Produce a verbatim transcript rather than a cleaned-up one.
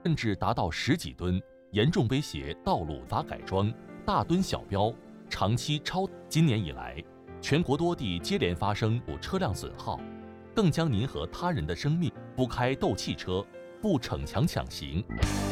甚至达到十几吨，严重威胁道路杂改装、大吨小标，长期超。今年以来，全国多地接连发生车辆损耗，更将您和他人的生命铺开斗气车，不逞强抢行。